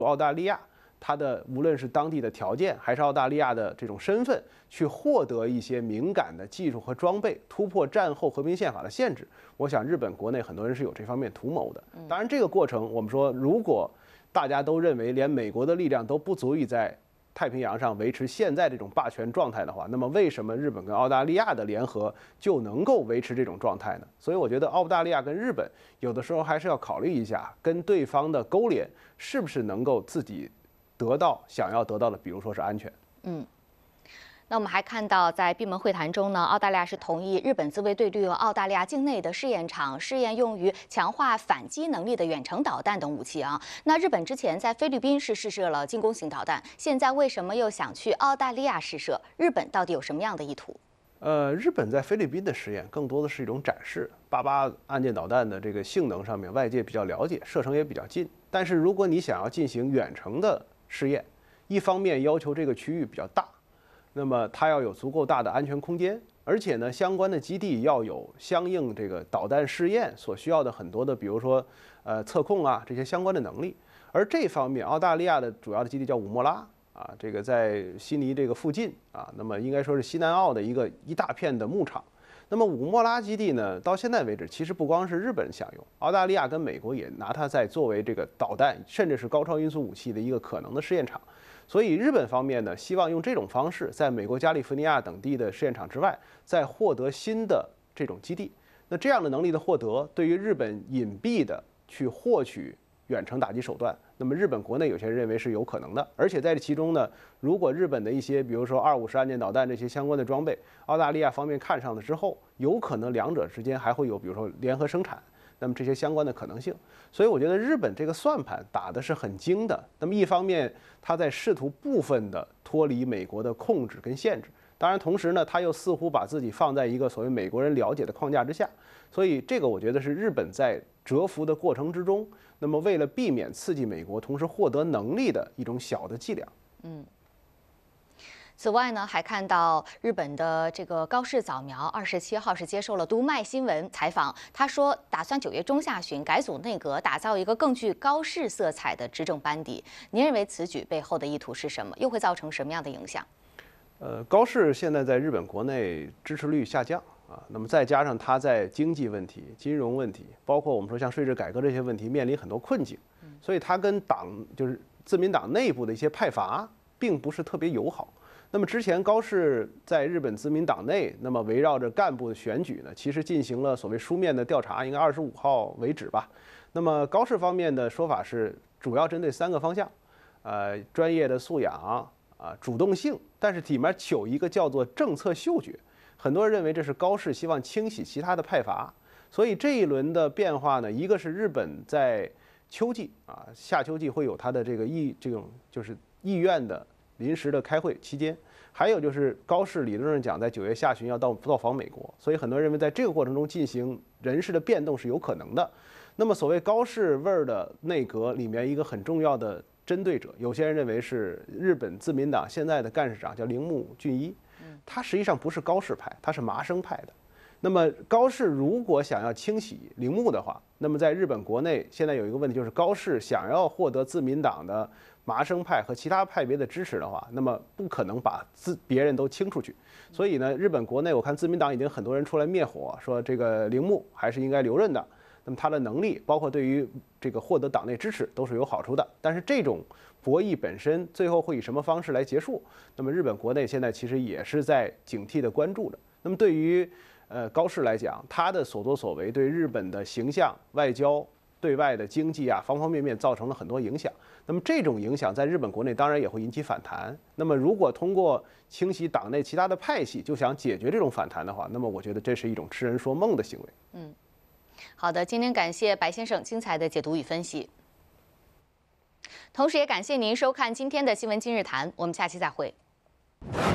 澳大利亚。它的无论是当地的条件，还是澳大利亚的这种身份，去获得一些敏感的技术和装备，突破战后和平宪法的限制。我想日本国内很多人是有这方面图谋的。当然，这个过程我们说，如果大家都认为连美国的力量都不足以在太平洋上维持现在这种霸权状态的话，那么为什么日本跟澳大利亚的联合就能够维持这种状态呢？所以我觉得澳大利亚跟日本有的时候还是要考虑一下，跟对方的勾连是不是能够自己得到想要得到的，比如说是安全。 那我们还看到，在闭门会谈中呢，澳大利亚是同意日本自卫队利用澳大利亚境内的试验场试验用于强化反击能力的远程导弹等武器啊。那日本之前在菲律宾是试射了进攻型导弹，现在为什么又想去澳大利亚试射？日本到底有什么样的意图？ 日本在菲律宾的实验更多的是一种展示，88岸舰导弹的这个性能上面，外界比较了解，射程也比较近。但是如果你想要进行远程的试验，一方面要求这个区域比较大，那么它要有足够大的安全空间，而且呢，相关的基地要有相应这个导弹试验所需要的很多的，比如说测控啊这些相关的能力。而这方面，澳大利亚的主要的基地叫武莫拉啊，这个在悉尼这个附近啊，那么应该说是西南澳的一大片的牧场。那么武莫拉基地呢，到现在为止，其实不光是日本想用，澳大利亚跟美国也拿它在作为这个导弹甚至是高超音速武器的一个可能的试验场。所以日本方面呢，希望用这种方式，在美国加利福尼亚等地的试验场之外，再获得新的这种基地。那这样的能力的获得，对于日本隐蔽的去获取远程打击手段，那么日本国内有些人认为是有可能的。而且在这其中呢，如果日本的一些，比如说250岸舰导弹这些相关的装备，澳大利亚方面看上了之后，有可能两者之间还会有，比如说联合生产。那么这些相关的可能性，所以我觉得日本这个算盘打的是很精的。那么一方面，他在试图部分的脱离美国的控制跟限制，当然同时呢，他又似乎把自己放在一个所谓美国人了解的框架之下。所以这个我觉得是日本在蛰伏的过程之中，那么为了避免刺激美国，同时获得能力的一种小的伎俩。 此外呢，还看到日本的这个高市早苗27号是接受了读卖新闻采访，他说打算9月中下旬改组内阁，打造一个更具高市色彩的执政班底。您认为此举背后的意图是什么？又会造成什么样的影响？ 高市现在在日本国内支持率下降啊，那么再加上他在经济问题、金融问题，包括我们说像税制改革这些问题面临很多困境，所以他跟党就是自民党内部的一些派阀并不是特别友好。那么之前高市在日本自民党内，那么围绕着干部的选举呢，其实进行了所谓书面的调查，应该25号为止吧。那么高市方面的说法是，主要针对3个方向，专业的素养啊，主动性，但是里面有一个叫做政策嗅觉，很多人认为这是高市希望清洗其他的派阀。所以这一轮的变化呢，一个是日本在秋季啊，夏秋季会有它的这种就是议院的临时的开会期间，还有就是高市理论上讲在9月下旬要到访美国，所以很多人认为在这个过程中进行人事的变动是有可能的。那么所谓高市味儿的内阁里面一个很重要的针对者，有些人认为是日本自民党现在的干事长叫铃木俊一，他实际上不是高市派，他是麻生派的。那么高市如果想要清洗铃木的话，那么在日本国内现在有一个问题，就是高市想要获得自民党的麻生派和其他派别的支持的话，那么不可能把别人都清出去。所以呢，日本国内我看自民党已经很多人出来灭火，说这个铃木还是应该留任的。那么他的能力，包括对于这个获得党内支持都是有好处的。但是这种博弈本身最后会以什么方式来结束？那么日本国内现在其实也是在警惕的关注着。那么对于高市来讲，他的所作所为对日本的形象、外交、对外的经济啊，方方面面造成了很多影响。那么这种影响在日本国内当然也会引起反弹。那么如果通过清洗党内其他的派系就想解决这种反弹的话，那么我觉得这是一种痴人说梦的行为。 好的，今天感谢白先生精彩的解读与分析，同时也感谢您收看今天的新闻今日谈，我们下期再会。